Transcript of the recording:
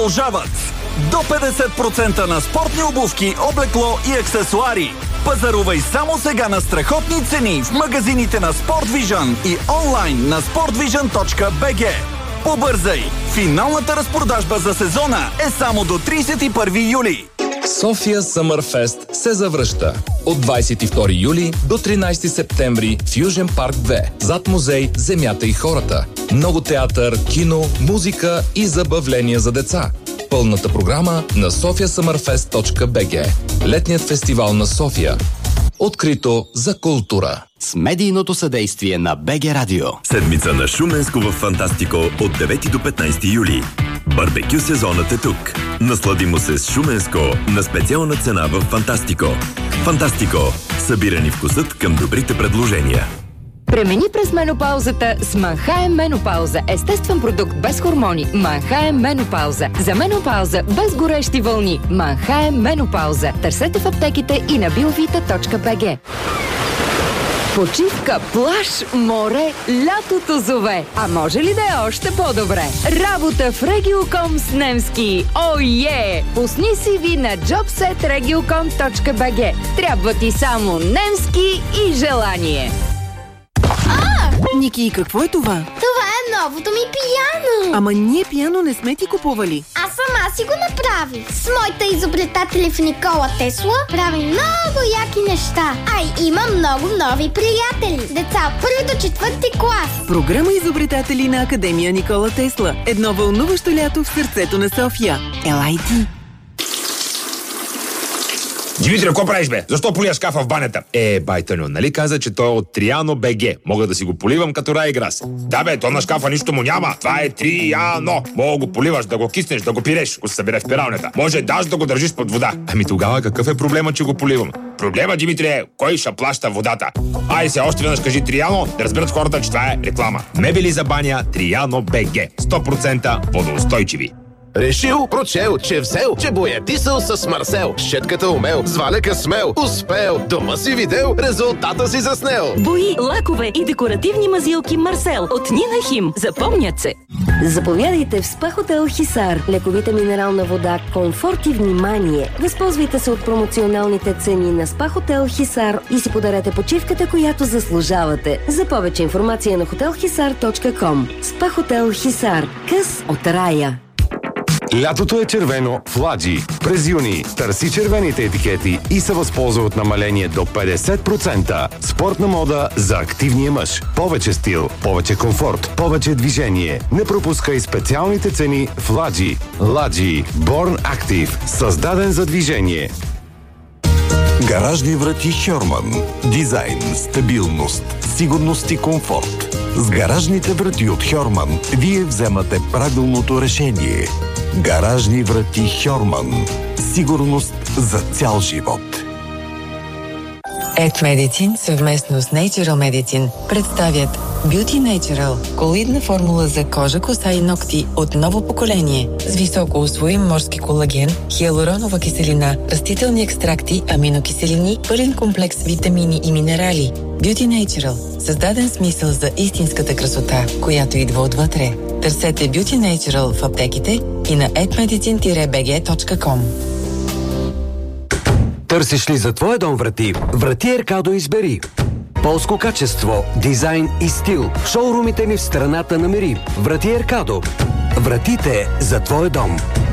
продължават. До 50% на спортни обувки, облекло и аксесуари. Пазарувай само сега на страхотни цени в магазините на Sport Vision и онлайн на sportvision.bg. Побързай! Финалната разпродажба за сезона е само до 31 юли. София Съмърфест се завръща. От 22 юли до 13 септември в Южен парк 2. Зад музей Земята и хората. Много театър, кино, музика и забавления за деца. Пълната програма на sofiasummerfest.bg. Летният фестивал на София. Открито за култура. С медийното съдействие на БГ Радио. Седмица на Шуменско в Фантастико от 9 до 15 юли. Барбекю сезонът е тук. Насладимо се с Шуменско на специална цена в Фантастико. Фантастико. Събирани вкусът към добрите предложения. Премини през менопаузата с Манхайм Менопауза. Естествен продукт без хормони. Манхайм Менопауза. За менопауза без горещи вълни. Манхайм Менопауза. Търсете в аптеките и на biovita.bg. Почивка, плаж, море, лятото зове. А може ли да е още по-добре? Работа в Regiocom с немски. Ое! Пусни CV на jobsetregiocom.bg. Трябва ти само немски и желание. Ники, какво е това? Това е новото ми пияно. Ама ние пияно не сме ти купували. Аз сама си го направих. С моите изобретатели в Никола Тесла прави много яки неща. А има много нови приятели. Деца от 1 до 4 клас. Програма Изобретатели на Академия Никола Тесла. Едно вълнуващо лято в сърцето на София. Елай ти! Димитри, какво правиш, бе? Защо полия шкафа в банята? Байтаню, нали каза, че той е от Триано БГ. Мога да си го поливам като Райграс. Да, бе, то на шкафа нищо му няма. Това е Триано. Мога го поливаш, да го киснеш, да го пиреш, ако се събере в пиралнята. Може даже да го държиш под вода. Ами тогава какъв е проблема, че го поливам? Проблема, Димитри, е кой ще плаща водата. Ай се, още веднъж кажи Триано, да разберат хората, че това е реклама. Мебели за баня Триано БГ. 100% водоустойчиви. Решил, прочел, че взел, че боядисал с Марсел. Щетката умел, с валека смел, успел. Дома си видел, резултата си заснел. Бои, лакове и декоративни мазилки Марсел от Нина Хим. Запомнят се. Заповядайте в СПА Хотел Хисар. Лековита минерална вода, комфорт и внимание. Възползвайте се от промоционалните цени на СПА Хотел Хисар и си подарете почивката, която заслужавате. За повече информация на hotelhisar.com. СПА Хотел Хисар. Къс от рая. Лятото е червено в Ладжи. През юни търси червените етикети и се възползва от намаление до 50%. Спортна мода за активния мъж. Повече стил, повече комфорт, повече движение. Не пропускай специалните цени в Ладжи. Ладжи. Born Active. Създаден за движение. Гаражни врати Хьорман. Дизайн, стабилност, сигурност и комфорт. С гаражните врати от Хьорман вие вземате правилното решение. Гаражни врати Хьорман. Сигурност за цял живот. Medicine съвместно с Natural Medicine представят Beauty Natural – колоидна формула за кожа, коса и ногти от ново поколение с високо усвоим морски колаген, хиалуронова киселина, растителни екстракти, аминокиселини, пълен комплекс витамини и минерали. Beauty Natural – създаден смисъл за истинската красота, която идва отвътре. Търсете Beauty Natural в аптеките и на edmedicine-bg.com. Търсиш ли за твоя дом врати? Врати Еркадо избери. Полско качество, дизайн и стил. Шоурумите ни в страната намери. Врати Еркадо. Вратите за твоя дом.